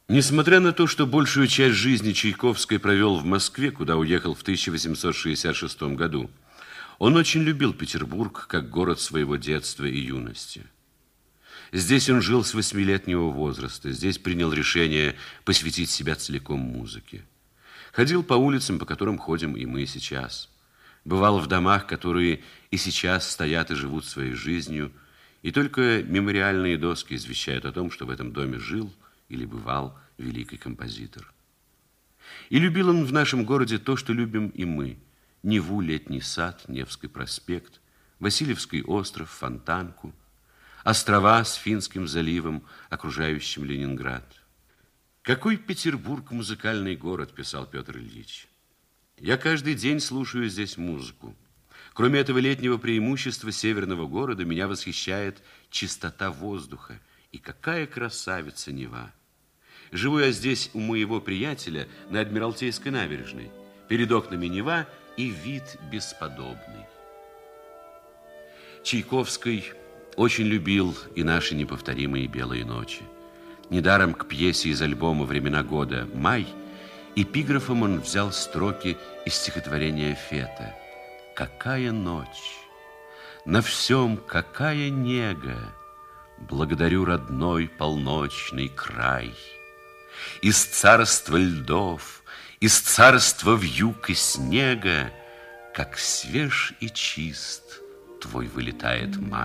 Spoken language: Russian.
Несмотря на то, что большую часть жизни Чайковский провел в Москве, куда уехал в 1866 году, он очень любил Петербург как город своего детства и юности. Здесь он жил с 8-летнего возраста, здесь принял решение посвятить себя целиком музыке. Ходил по улицам, по которым ходим и мы сейчас. Бывал в домах, которые и сейчас стоят и живут своей жизнью, и только мемориальные доски извещают о том, что в этом доме жил или бывал великий композитор. И любил он в нашем городе то, что любим и мы. Неву, Летний сад, Невский проспект, Васильевский остров, Фонтанку, острова с Финским заливом, окружающим Ленинград. «Какой Петербург музыкальный город», писал Петр Ильич. «Я каждый день слушаю здесь музыку. Кроме этого летнего преимущества северного города, меня восхищает чистота воздуха. И какая красавица Нева! Живу я здесь у моего приятеля на Адмиралтейской набережной. Перед окнами Нева и вид бесподобный». Чайковский очень любил и наши неповторимые белые ночи. Недаром к пьесе из альбома «Времена года» «Май» эпиграфом он взял строки из стихотворения Фета. «Какая ночь! На всем какая нега! Благодарю родной полночный край! Из царства льдов, из царства вьюг и снега, как свеж и чист твой вылетает май».